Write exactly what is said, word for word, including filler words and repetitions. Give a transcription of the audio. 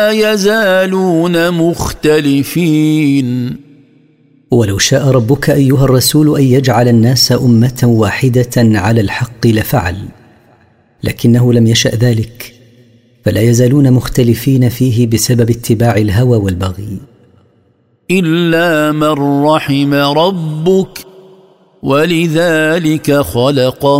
يزالون مختلفين. ولو شاء ربك أيها الرسول أن يجعل الناس أمة واحدة على الحق لفعل، لكنه لم يشأ ذلك، فلا يزالون مختلفين فيه بسبب اتباع الهوى والبغي. إلا من رحم ربك ولذلك خلقهم